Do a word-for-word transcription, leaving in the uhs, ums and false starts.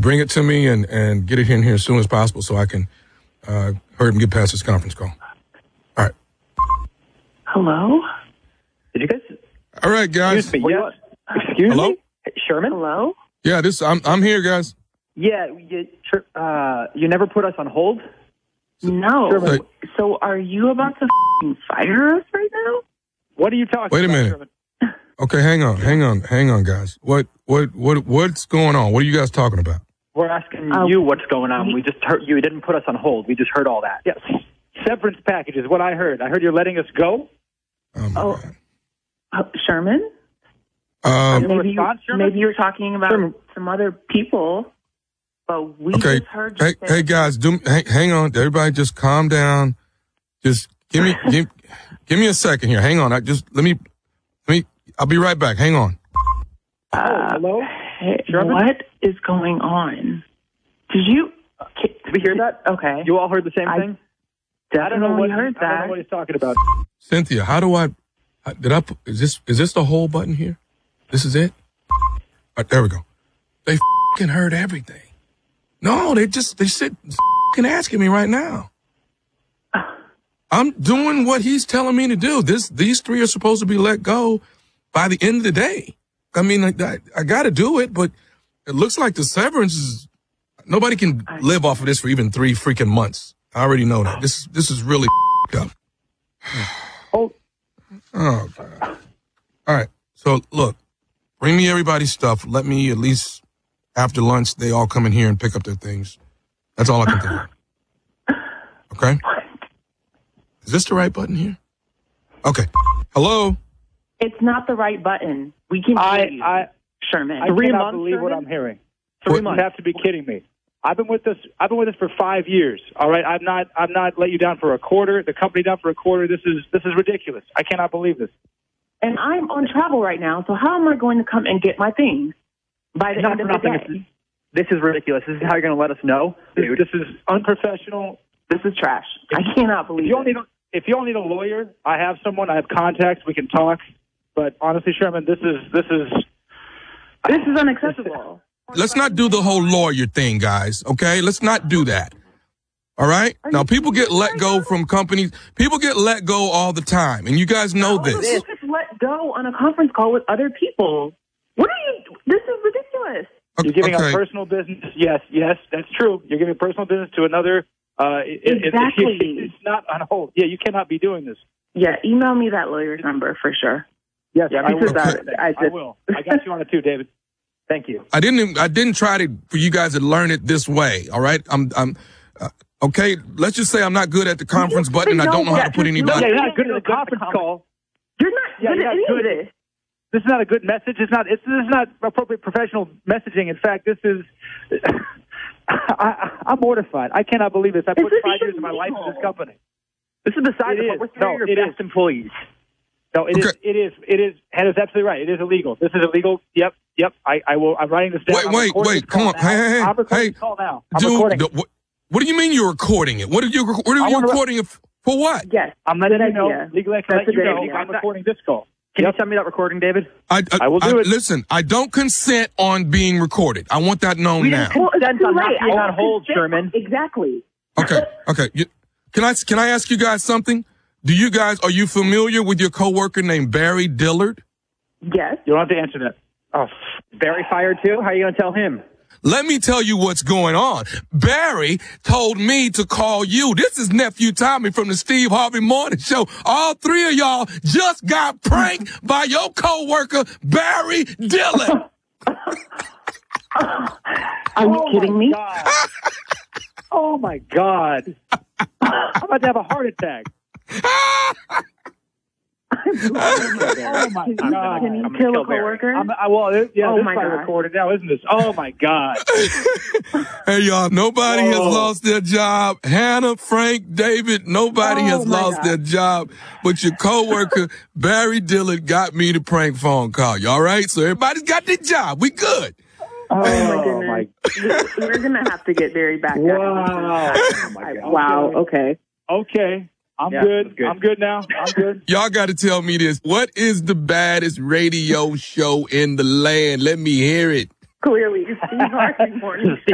bring it to me and, and get it in here as soon as possible so I can uh, hurry and get past this conference call. All right. Hello? Did you guys? All right, guys. Excuse me. Yes. Excuse Hello? me? Sherman? Hello? Yeah, this I'm I'm here, guys. Yeah, you, uh, you never put us on hold? No. Hey. So are you about to f***ing fire us right now? What are you talking Wait a about, minute. Sherman? Okay, hang on, hang on, hang on, guys. What what what what's going on? What are you guys talking about? We're asking Uh, you what's going on. We just heard you didn't put us on hold. We just heard all that. Yes. Severance package is what I heard. I heard you're letting us go. Oh, my Oh. God. Uh, Sherman? Um, Maybe you, response, Sherman? maybe you were talking about Sherman. some other people, but we okay. just heard you Hey, say... hey, guys, do hang, hang on. Everybody, just calm down. Just give me give, give me a second here. Hang on. I just let me let me. I'll be right back. Hang on. Uh, hello? hey, Sherman? what is going on? Did you... Did we hear that? Okay. You all heard the same I thing? I don't know Definitely what heard I don't know that. what he's talking about. Cynthia, how do I? Did I? put- Is this is this the whole button here? This is it. All right, there we go. They fucking heard everything. No, they just they sit fucking asking me right now. I'm doing what he's telling me to do. This these three are supposed to be let go by the end of the day. I mean, I, I, I got to do it, but it looks like the severance is nobody can live off of this for even three freaking months. I already know that. This this is really up. Oh, Oh, God. All right. So, look, bring me everybody's stuff. Let me at least, after lunch, they all come in here and pick up their things. That's all I can think of. Okay? Is this the right button here? Okay. Hello? It's not the right button. We can I hear you, I Sherman. I Three cannot months, believe what Sherman? I'm hearing. Three You months. have to be kidding me. I've been with this. I've been with this for five years. All right, I've not. I've not let you down for a quarter. The company down for a quarter. This is this is ridiculous. I cannot believe this. And I'm on travel right now, so how am I going to come and get my things by the Not end of for the nothing. day? This is ridiculous. This is how you're going to let us know, dude. This is unprofessional. This is trash. I cannot If believe you all it. need, a, if you all need a lawyer, I have someone. I have contacts. We can talk. But honestly, Sherman, this is this is This is unacceptable. Let's not do the whole lawyer thing, guys, okay? Let's not do that. All right? Now, people get let go from companies. People get let go all the time, and you guys know How are this. you just let go on a conference call with other people? What are you? This is ridiculous. You're giving Okay. up personal business. Yes, yes, that's true. You're giving personal business to another. Uh, it, it- Exactly. it- it's not on hold. Yeah, you cannot be doing this. Yeah, email me that lawyer's number for sure. Yes, Yeah, I because will. I- I I just- will. I got you on it too, David. Thank you. I didn't. I didn't try to for you guys to learn it this way. All right. I'm. I'm. Uh, okay. Let's just say I'm not good at the conference button, and I don't know how to put Yeah, anybody. you're not good at the conference call. You're not Yeah, good you're at not any good. of this. This is not a good message. It's not. It's this is not appropriate professional messaging. In fact, this is. I, I'm mortified. I cannot believe this. I put This five isn't years of my life in this legal. company. This is besides It the is. point. We're three No, of your it best is. employees. No, it is. Okay. It is. It is. Hannah's absolutely right. It is illegal. This is illegal. Yep. Yep. I, I will. I'm writing this down. Wait, I'm wait, recording wait, this call come on. now. Hey, hey, hey, I'm recording hey. this call now. I'm Dude, recording. the- what, what do you mean you're recording it? What are you? What are I you wanna- recording it f- for? What? Yes. I'm letting Good you know. idea. Legally, I can That's let a you good know. idea. I'm recording this call. Can Yep. you tell me that recording, David? I, I, I will do it. Listen, I don't consent on being recorded. I want that known We now. didn't- Consent too on not late. being I on don't hold, consent. Sherman. Exactly. Okay, okay. You, can I can I ask you guys something? Do you guys are you familiar with your coworker named Barry Dillard? Yes. You don't have to answer that. Oh, Barry fired too? How are you going to tell him? Let me tell you what's going on. Barry told me to call you. This is Nephew Tommy from the Steve Harvey Morning Show. All three of y'all just got pranked by your coworker, Barry Dillard. Are you Oh, kidding my me? God. Oh my God! I'm about to have a heart attack. Oh my Can, God! can you I'm gonna kill kill a Barry. coworker? I'm, I, well, it, yeah, Oh, this is my probably God. recorded now, isn't this? Oh my God! Hey, y'all, nobody has Whoa. lost their job. Hannah, Frank, David, nobody Oh, has my lost God. their job. But your coworker, Barry Dillard, got me the prank phone call. You all right? So everybody's got their job. We good. Oh, my Oh, goodness. We- We're going to have to get Barry back. down. Wow! Oh, my I- God. Wow. Okay. Okay, I'm Yeah, good. that's good. I'm good now. I'm good. Y'all got to tell me this. What is the baddest radio show in the land? Let me hear it. Clearly, Steve Harvey Morning.